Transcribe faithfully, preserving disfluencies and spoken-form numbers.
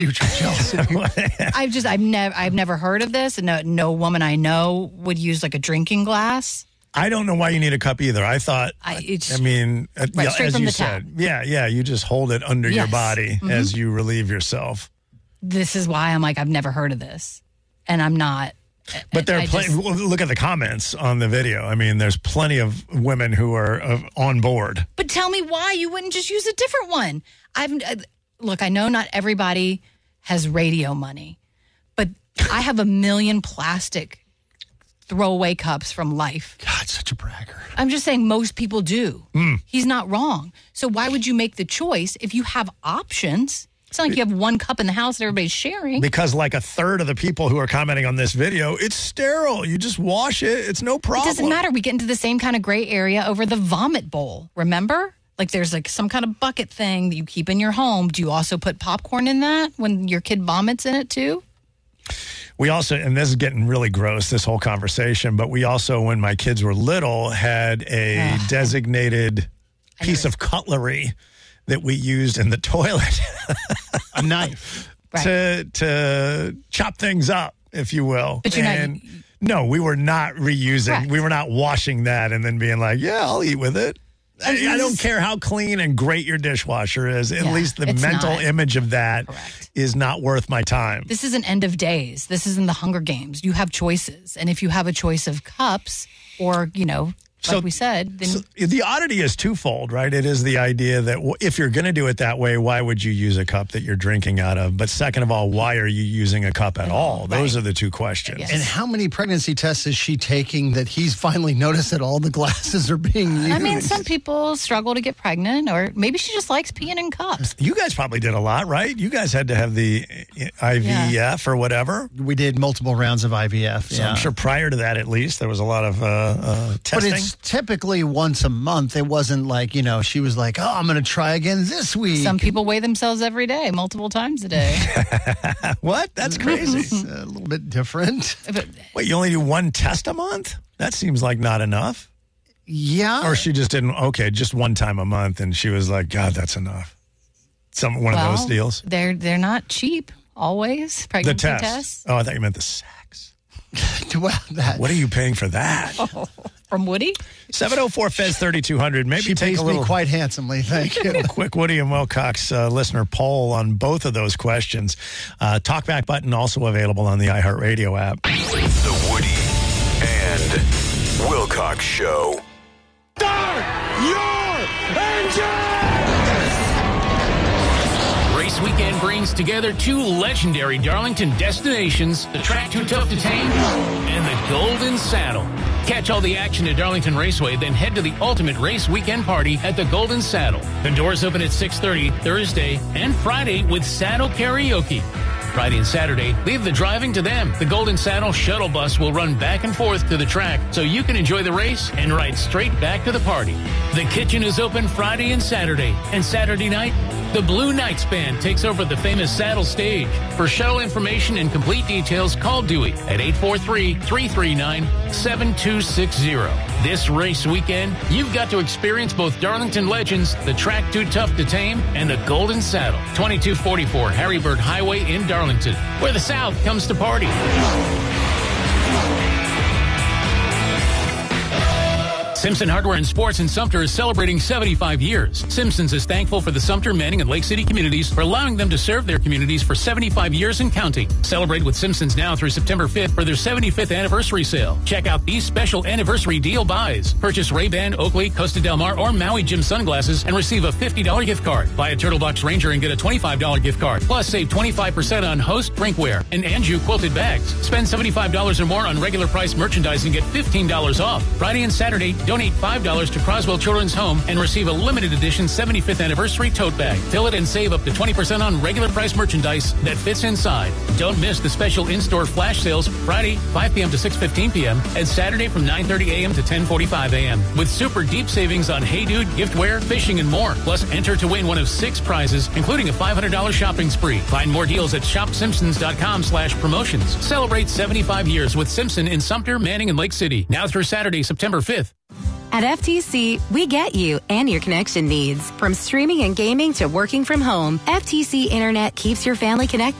Future Chelsea. I've just, I've never, I've never heard of this. And no, no woman I know would use like a drinking glass. I don't know why you need a cup either. I thought, I, it's, I mean, right, yeah, straight as from you the said, tap. yeah, yeah, you just hold it under Yes. your body Mm-hmm. as you relieve yourself. This is why I'm like, I've never heard of this. And I'm not. But there are I plenty. just- Look at the comments on the video. I mean, there's plenty of women who are uh, on board. But tell me why you wouldn't just use a different one. I've uh, look, I know not everybody has radio money, but I have a million plastic throwaway cups from Life. God, such a bragger. I'm just saying most people do. Mm. He's not wrong. So why would you make the choice if you have options? It's not like you have one cup in the house that everybody's sharing. Because like a third of the people who are commenting on this video, it's sterile. You just wash it. It's no problem. It doesn't matter. We get into the same kind of gray area over the vomit bowl. Remember? Like there's like some kind of bucket thing that you keep in your home. Do you also put popcorn in that when your kid vomits in it too? We also, and this is getting really gross, this whole conversation, but we also, when my kids were little, had a Ugh. designated piece of cutlery that we used in the toilet. A knife. Right. to to chop things up, if you will. But you're not- and no, we were not reusing. Correct. We were not washing that and then being like, yeah, I'll eat with it. I, I don't care how clean and great your dishwasher is. At Yeah, least the it's mental not. image of that Correct. is not worth my time. This isn't end of days. This isn't the Hunger Games. You have choices. And if you have a choice of cups or, you know, like So- we said, then So the oddity is twofold, right? It is the idea that w- if you're going to do it that way, why would you use a cup that you're drinking out of? But second of all, why are you using a cup at all? Those Right. are the two questions. Yes. And how many pregnancy tests is she taking that he's finally noticed that all the glasses are being used? I mean, some people struggle to get pregnant, or maybe she just likes peeing in cups. You guys probably did a lot, right? You guys had to have the I V F Yeah. or whatever. We did multiple rounds of I V F. So yeah. I'm sure prior to that, at least, there was a lot of uh, uh, But testing. it's typically once a month. It wasn't like, you know, she was like, oh, I'm going to try again this week. Some people weigh themselves every day, multiple times a day. What? That's crazy. It's a little bit different. But Wait, you only do one test a month? That seems like not enough. Yeah. Or she just didn't, okay, just one time a month, and she was like, God, that's enough. Some One well, of those deals. They're they're not cheap always. The Pregnancy test. tests Oh, I thought you meant the sex. well, that, What are you paying for that? from Woody. seven oh four Fez thirty-two hundred. Maybe she take pays a little me quite handsomely. Thank you. quick Woody and Wilcox uh, listener poll on both of those questions. Uh, Talkback button also available on the iHeartRadio app. The Woody and Wilcox Show. Start your engine! Race weekend brings together two legendary Darlington destinations, the Track Too Tough to Tame and the Golden Saddle. Catch all the action at Darlington Raceway, then head to the ultimate race weekend party at the Golden Saddle. The doors open at six thirty Thursday and Friday with Saddle Karaoke. Friday and Saturday, leave the driving to them. The Golden Saddle shuttle bus will run back and forth to the track so you can enjoy the race and ride straight back to the party. The kitchen is open Friday and Saturday. And Saturday night, the Blue Knights Band takes over the famous Saddle stage. For shuttle information and complete details, call Dewey at eight four three, three three nine, seven two six zero. This race weekend, you've got to experience both Darlington legends, the Track Too Tough to Tame, and the Golden Saddle. twenty-two forty-four Harrybird Highway in Darlington, where the South comes to party. Simpson Hardware and Sports in Sumter is celebrating seventy-five years. Simpsons is thankful for the Sumter, Manning, and Lake City communities for allowing them to serve their communities for seventy-five years and counting. Celebrate with Simpsons now through September fifth for their seventy-fifth anniversary sale. Check out these special anniversary deal buys. Purchase Ray-Ban, Oakley, Costa Del Mar, or Maui Jim sunglasses and receive a fifty dollars gift card. Buy a Turtle Box Ranger and get a twenty-five dollars gift card. Plus, save twenty-five percent on Host drinkware and Anju quilted bags. Spend seventy-five dollars or more on regular price merchandise and get fifteen dollars off. Friday and Saturday, donate five dollars to Croswell Children's Home and receive a limited edition seventy-fifth anniversary tote bag. Fill it and save up to twenty percent on regular price merchandise that fits inside. Don't miss the special in-store flash sales Friday, five p.m. to six fifteen p.m. and Saturday from nine thirty a.m. to ten forty-five a.m. with super deep savings on Hey Dude, giftware, fishing, and more. Plus, enter to win one of six prizes, including a five hundred dollars shopping spree. Find more deals at shop simpsons dot com slash promotions. Celebrate seventy-five years with Simpson in Sumter, Manning, and Lake City. Now through Saturday, September fifth. At F T C, we get you and your connection needs. From streaming and gaming to working from home, F T C Internet keeps your family connected